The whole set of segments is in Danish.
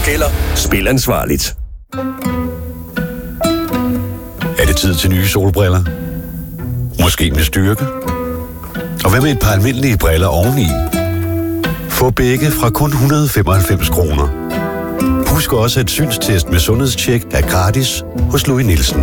gælder, spil ansvarligt. Er det tid til nye solbriller? Måske med styrke? Og hvad med et par almindelige briller oveni? Få begge fra kun 195 kroner. Husk også, at synstest med sundhedstjek er gratis hos Louis Nielsen.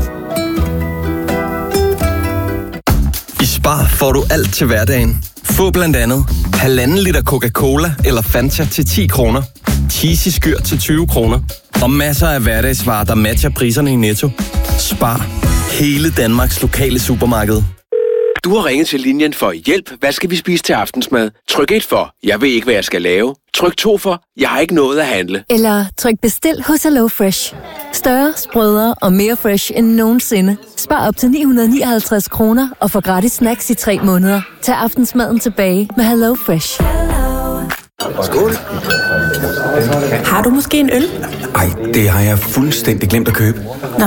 I Spar får du alt til hverdagen. Få blandt andet 1,5 liter Coca-Cola eller Fanta til 10 kroner. Cheesy skyr til 20 kroner. Og masser af hverdagsvarer, der matcher priserne i Netto. Spar. Hele Danmarks lokale supermarked. Du har ringet til linjen for hjælp. Hvad skal vi spise til aftensmad? Tryk 1 for, jeg ved ikke, hvad jeg skal lave. Tryk 2 for, jeg har ikke noget at handle. Eller tryk bestil hos HelloFresh. Større, sprødere og mere fresh end nogensinde. Spar op til 959 kroner og få gratis snacks i 3 måneder. Tag aftensmaden tilbage med HelloFresh. Skål. Har du måske en øl? Ej, det har jeg fuldstændig glemt at købe. Nå.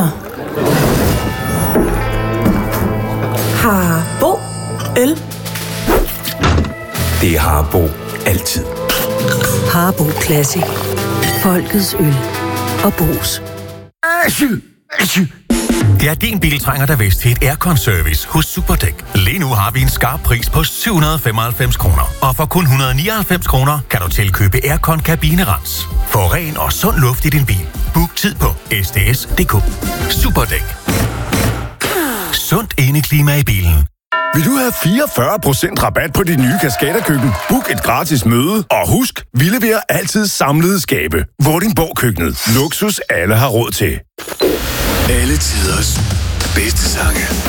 Har Bo øl? Det har Bo altid. Harbo Classic. Folkets øl. Og Bo's. Det er din bil trænger der vist til et aircon-service hos Superdæk. Lige nu har vi en skarp pris på 795 kroner. Og for kun 199 kroner kan du tilkøbe aircon kabinerens. Få ren og sund luft i din bil. Book tid på sds.dk. Superdæk. Sundt indeklima i bilen. Vil du have 44% rabat på dit nye Cascada-køkken? Book et gratis møde, og husk, vi leverer altid samlede skabe. Vordingborg Køkkenet. Luksus alle har råd til. Alle tiders bedste sange.